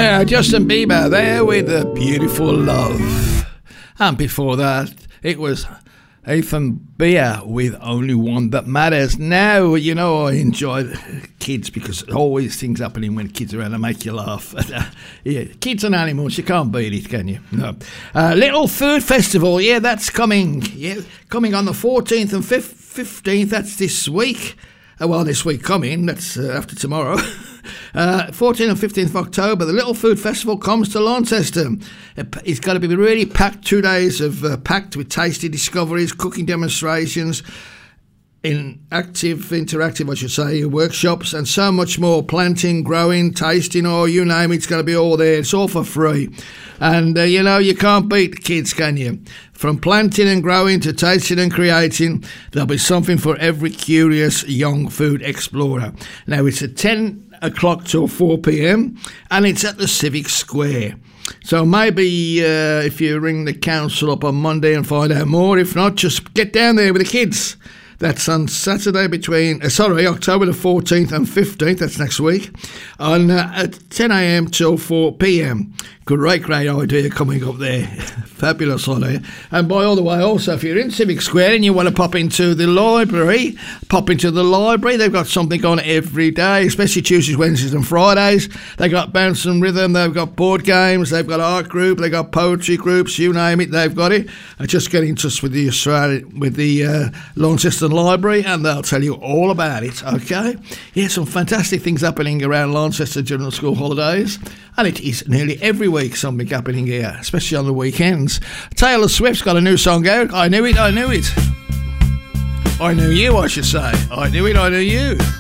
Yeah, Justin Bieber there with a Beautiful Love. And before that, it was Ethan Beer with Only One That Matters. Now, you know, I enjoy kids because always things happening when kids are around that make you laugh. Yeah, kids and animals, you can't beat it, can you? No. Little Food Festival, yeah, that's coming. Yeah, coming on the 14th and 15th, that's this week. Well, this week coming, that's after tomorrow. 14th and 15th of October, the Little Food Festival comes to Launceston. It's got to be really packed, 2 days of packed with tasty discoveries, cooking demonstrations, interactive, I should say, workshops, and so much more. Planting, growing, tasting, or you name it, it's going to be all there. It's all for free. And, you know, you can't beat the kids, can you? From planting and growing to tasting and creating, there'll be something for every curious young food explorer. Now, it's at 10 o'clock till 4 p.m, and it's at the Civic Square. So maybe if you ring the council up on Monday and find out more, if not, just get down there with the kids. That's on Saturday October the 14th and 15th, that's next week, on at 10 a.m. till 4 p.m. Great idea coming up there. Fabulous idea. And by all the way, also, if you're in Civic Square and you want to pop into the library. They've got something on every day, especially Tuesdays, Wednesdays and Fridays. They got Bounce and Rhythm, they've got board games, they've got art group, they've got poetry groups, you name it, they've got it. Just get in touch with the Launceston Library and they'll tell you all about it, okay? Yeah, some fantastic things happening around Launceston during the school holidays. And it is nearly every week something happening here, especially on the weekends. Taylor Swift's got a new song out. I knew it. I knew you, I should say. I knew it, I knew you.